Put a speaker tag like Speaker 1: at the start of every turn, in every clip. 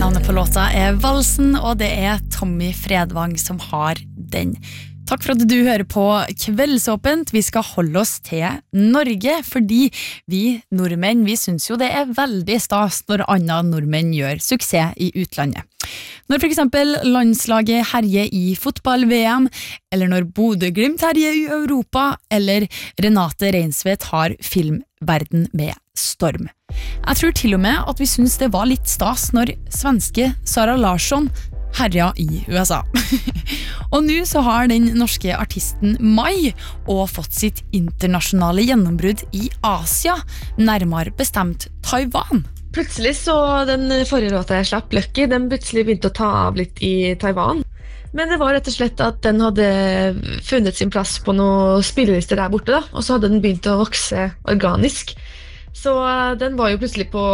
Speaker 1: Navnet på låta Valsen, og det Tommy Fredvang som har den. Takk for at du hører på Kveldsåpent. Vi skal holde oss til Norge, fordi vi nordmenn, vi synes jo det veldig stas når andre nordmenn gjør suksess i utlandet. Når for eksempel landslaget herjer i fotball-VM, eller når Bodø Glimt herjer i Europa, eller Renate Reinsvedt har filmverden med storm. Jeg tror til og med at vi synes det var litt stas når svenske Sara Larsson herja i USA. Og nå så har den norske artisten Mai og fått sitt internasjonale gjennombrudd i Asia, nærmere bestemt Taiwan.
Speaker 2: Plutselig så den forrige låta jeg slapp, Lucky, den plutselig begynte å ta av litt i Taiwan. Men det var rett og slett at den hadde funnet sin plass på noen spillelister der borte, da. Og så hadde den begynt å vokse organisk. Så den var jo plutselig på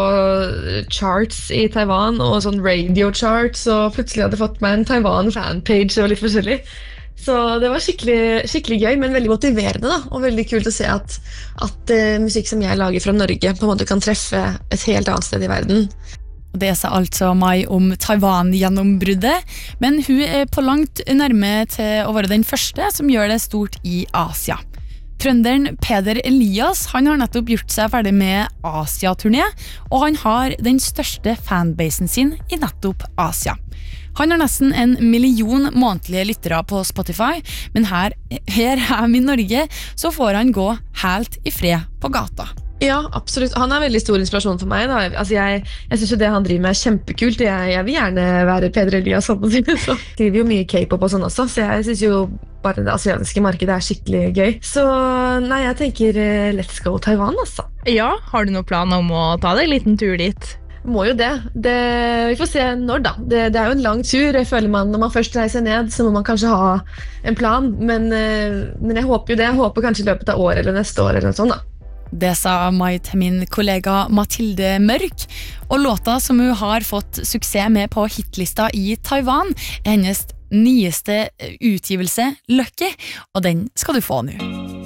Speaker 2: charts i Taiwan, og sånn radio charts, og plutselig hadde fått meg en Taiwan fanpage og litt forskjellig. Så det var skikkelig gøy, men veldig motiverende da, og veldig kult å se at musikk som jeg lager fra Norge på en måte kan treffe et helt annet sted i verden.
Speaker 1: Det sa altså Mai om Taiwan-gjennombruddet, men hun på langt nærme til å være den første som gjør det stort i Asia. Trønderen Peder Elias, han har nettopp gjort seg ferdig med Asia-turné, og han har den største fanbasen sin i nettopp Asia. Han har nesten 1 million månedlige lyttere på Spotify, men her hjemme i Norge så får han gå helt i fred på gata.
Speaker 2: Ja, absolutt. Han veldig stor inspirasjon for meg. Da. Altså, jeg synes jo det han driver med kjempekult. Jeg vil gjerne være Peder Elias, sånn å si. Så skriver jo mye K-pop og sånn også, så jeg synes jo bare det asiatiske markedet skikkelig gøy. Så nei, jeg tenker let's go Taiwan, altså.
Speaker 3: Ja, har du noen plan om å ta deg en liten tur dit?
Speaker 2: Må jo det. Vi får se når da. Det jo en lang tur. Jeg føler når man først reiser ned, så må man kanskje ha en plan. Men jeg håper jo det. Jeg håper kanskje i løpet av året eller neste år eller noe sånt da.
Speaker 1: Det sa Mai til min kollega Mathilde Mørk, og låta som hun har fått suksess med på hitlista i Taiwan hennes nyeste utgivelse, Lucky, og den skal du få nå.